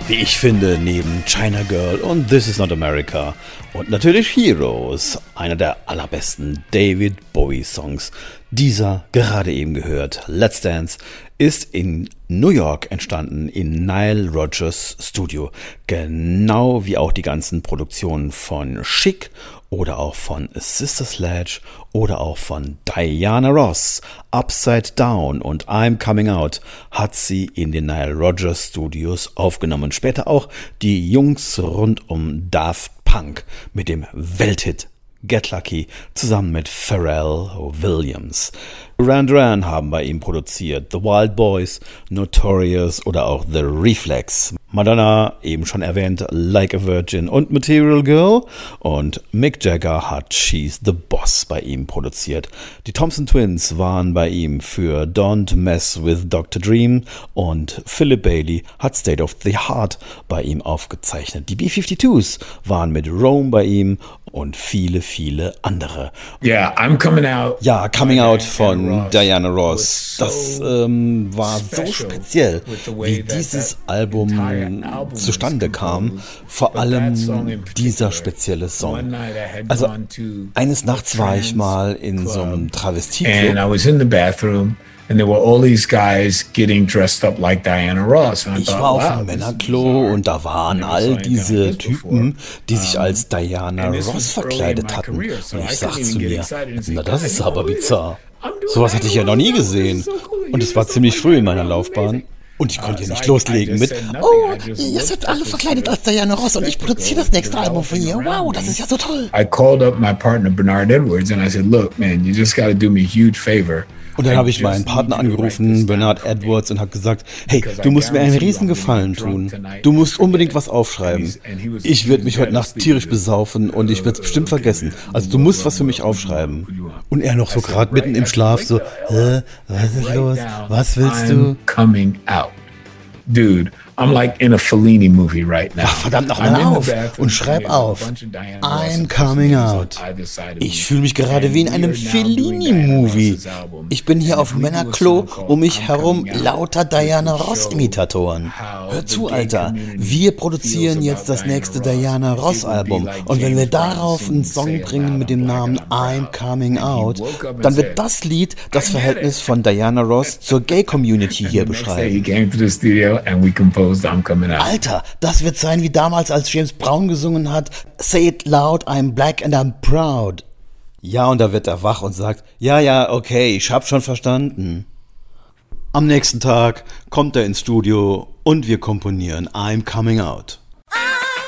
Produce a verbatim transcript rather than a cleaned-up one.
Wie ich finde, neben China Girl und This Is Not America und natürlich Heroes, einer der allerbesten David Bowie Songs. Dieser, gerade eben gehört, Let's Dance, ist in New York entstanden, in Nile Rodgers Studio. Genau wie auch die ganzen Produktionen von Chic oder auch von Sister Sledge oder auch von Diana Ross. Upside Down und I'm Coming Out hat sie in den Nile Rodgers Studios aufgenommen. Später auch die Jungs rund um Daft Punk mit dem Welthit Get Lucky zusammen mit Pharrell Williams. Duran Duran haben bei ihm produziert, The Wild Boys, Notorious oder auch The Reflex. Madonna, eben schon erwähnt, Like a Virgin und Material Girl. Und Mick Jagger hat She's the Boss bei ihm produziert. Die Thompson Twins waren bei ihm für Don't Mess with Doctor Dream und Philip Bailey hat State of the Heart bei ihm aufgezeichnet. Die B fifty-twos waren mit Rome bei ihm und viele, viele andere. Yeah, I'm coming out. Ja, Coming Out von Diana Ross. Das ähm, war so speziell, wie dieses Album zustande kam. Vor allem dieser spezielle Song. Also eines Nachts war ich mal in so einem Travestieclub. And I was in the bathroom. And there were all these guys getting dressed up like Diana Ross. And I ich thought, war auf wow, einem Männerklo und da waren all diese Typen, die sich als Diana Ross verkleidet hatten. Und ich sagte zu mir, na das ist aber bizarr. Sowas hatte ich ja noch nie gesehen. Und es war ziemlich früh in meiner Laufbahn. Und ich konnte ja nicht loslegen mit, oh, ihr seid alle verkleidet als Diana Ross und ich produziere das nächste Album für ihr. Wow, das ist ja so toll. I called up my partner Bernard Edwards and I said, look, man, you just got to do me a huge favor. Und dann habe ich meinen Partner angerufen, Bernard Edwards, und habe gesagt, hey, du musst mir einen Riesengefallen tun. Du musst unbedingt was aufschreiben. Ich werde mich heute Nacht tierisch besaufen und ich werde es bestimmt vergessen. Also du musst was für mich aufschreiben. Und er noch so gerade mitten im Schlaf so, hä, was ist los? Was willst du? Coming out. Dude, I'm like in a Fellini movie right now. Ach, verdammt nochmal auf und schreib auf. I'm coming out. Ich fühle mich gerade wie in einem Fellini-Movie. Ich bin hier auf Männerklo, um mich herum lauter Diana Ross-Imitatoren. Hör zu, Alter. Wir produzieren jetzt das nächste Diana Ross-Album. Und wenn wir darauf einen Song bringen mit dem Namen I'm Coming Out, dann wird das Lied das Verhältnis von Diana Ross zur Gay-Community hier beschreiben. Alter, das wird sein wie damals, als James Brown gesungen hat, Say it loud, I'm black and I'm proud. Ja, und da wird er wach und sagt, ja, ja, okay, ich hab schon verstanden. Am nächsten Tag kommt er ins Studio und wir komponieren I'm Coming Out.